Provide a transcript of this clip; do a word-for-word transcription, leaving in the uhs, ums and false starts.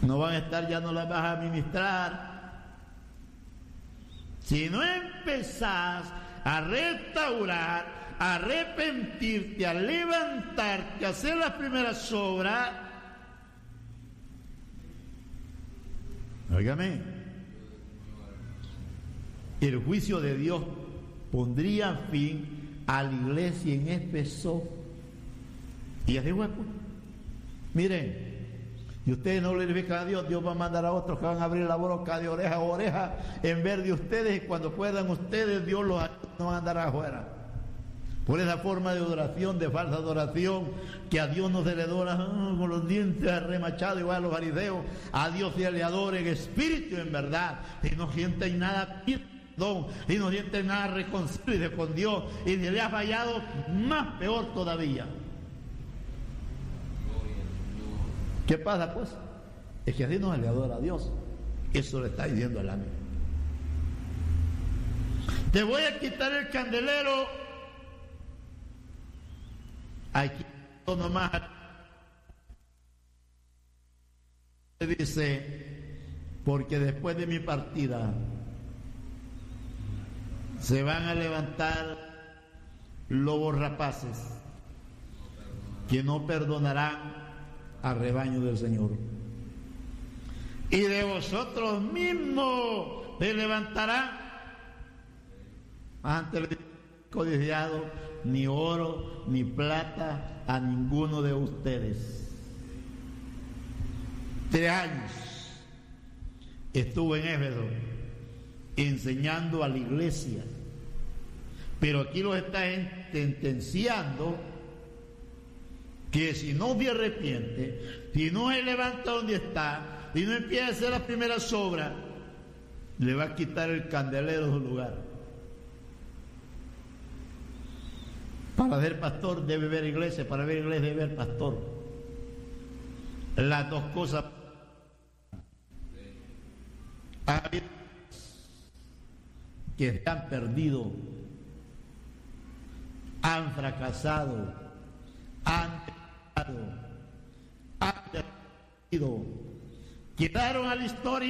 No van a estar, ya no las vas a administrar. Si no empezás a restaurar, a arrepentirte, a levantarte, a hacer las primeras obras, óigame, el juicio de Dios pondría fin a la iglesia en Éfeso. Y así fue. Miren, y ustedes no glorifican a Dios, Dios va a mandar a otros que van a abrir la boca de oreja a oreja en vez de ustedes, y cuando puedan ustedes, Dios los no van a andar afuera. Por esa forma de adoración, de falsa adoración, que a Dios no se le adora oh, con los dientes arremachados igual a los fariseos. A Dios se le adora en espíritu y en verdad. Y no sienten nada perdón, y no sienten nada reconciliarse con Dios, y si le ha fallado, más peor todavía. ¿Qué pasa pues? Es que así no se le adora a Dios. Eso le está diciendo el ángel. Te voy a quitar el candelero. Aquí nomás dice, porque después de mi partida se van a levantar lobos rapaces que no perdonarán al rebaño del Señor. Y de vosotros mismos se levantarán ante el codiciado ni oro ni plata a ninguno de ustedes. Tres años estuve en Éfeso enseñando a la iglesia, pero aquí los está sentenciando que si no se arrepiente, si no se levanta donde está, si no empieza a hacer las primeras obras, le va a quitar el candelero de su lugar. Para ver pastor debe ver iglesia, para ver iglesia debe ver pastor. Las dos cosas. Hay que se han perdido, han fracasado, han han perdido, quedaron a la historia.